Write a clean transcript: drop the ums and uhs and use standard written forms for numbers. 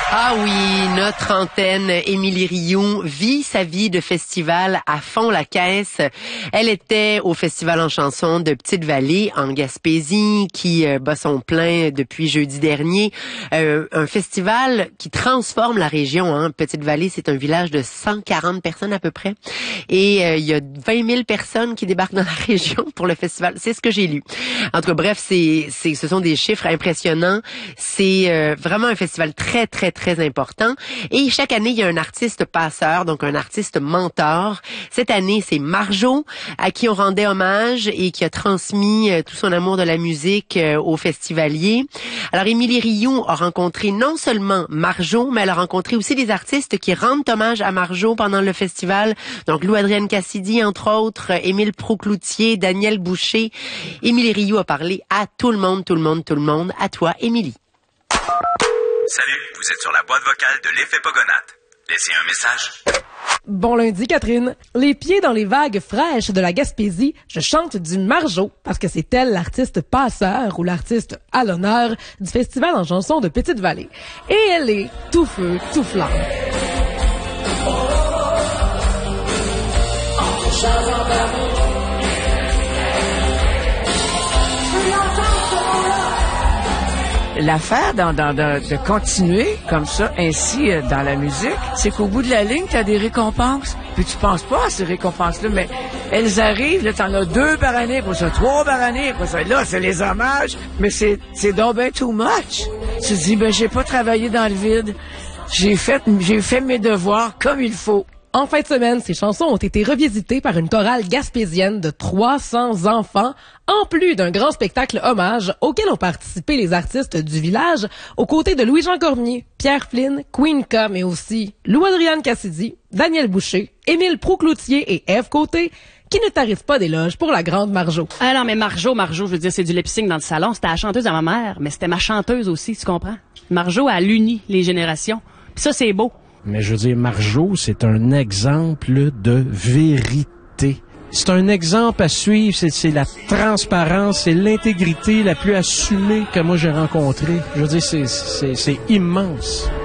Ah oui, notre antenne, Émilie Rioux, vit sa vie de festival à fond la caisse. Elle était au Festival en chanson de Petite-Vallée, en Gaspésie, qui bat son plein depuis jeudi dernier. Un festival qui transforme la région. Hein. Petite-Vallée, c'est un village de 140 personnes à peu près. Et il y a 20 000 personnes qui débarquent dans la région pour le festival. C'est ce que j'ai lu. En tout cas, bref, ce sont des chiffres impressionnants. C'est vraiment un festival très, très, très important. Et chaque année, il y a un artiste passeur, donc un artiste mentor. Cette année, c'est Marjo, à qui on rendait hommage et qui a transmis tout son amour de la musique aux festivaliers. Alors, Émilie Rioux a rencontré non seulement Marjo, mais elle a rencontré aussi des artistes qui rendent hommage à Marjo pendant le festival. Donc, Lou-Adrienne Cassidy, entre autres, Émile Proucloutier, Daniel Boucher. Émilie Rioux a parlé à tout le monde, tout le monde, tout le monde. À toi, Émilie. Salut, vous êtes sur la boîte vocale de l'effet Pogonate. Laissez un message. Bon lundi, Catherine. Les pieds dans les vagues fraîches de la Gaspésie, je chante du Marjo, parce que c'est elle l'artiste passeur ou l'artiste à l'honneur du Festival en chanson de Petite-Vallée. Et elle est tout feu, tout flamme. L'affaire de continuer comme ça, ainsi, dans la musique, c'est qu'au bout de la ligne, t'as des récompenses. Puis tu penses pas à ces récompenses-là, mais elles arrivent, là, t'en as 2 par année, pour ça 3 par année, pour ça, là, c'est les hommages, mais c'est donc ben too much. Tu te dis, ben, j'ai pas travaillé dans le vide. J'ai fait mes devoirs comme il faut. En fin de semaine, ces chansons ont été revisitées par une chorale gaspésienne de 300 enfants, en plus d'un grand spectacle hommage auquel ont participé les artistes du village, aux côtés de Louis-Jean Cormier, Pierre Flynn, Queen K, mais aussi Lou-Adrienne Cassidy, Daniel Boucher, Émile Proucloutier et Ève Côté, qui ne tarissent pas d'éloges pour la grande Marjo. Ah non, mais Marjo, je veux dire, c'est du lip-sync dans le salon. C'était la chanteuse à ma mère, mais c'était ma chanteuse aussi, tu comprends? Marjo, elle unit les générations. Puis ça, c'est beau. Mais je veux dire, Marjo, c'est un exemple de vérité. C'est un exemple à suivre, c'est la transparence, c'est l'intégrité la plus assumée que moi j'ai rencontrée. Je veux dire, c'est immense.